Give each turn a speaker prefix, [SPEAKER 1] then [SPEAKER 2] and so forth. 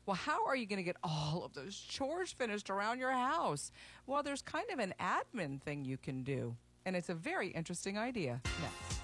[SPEAKER 1] Well, how are you going to get all of those chores finished around your house? Well, there's kind of an admin thing you can do, and it's a very interesting idea. Next.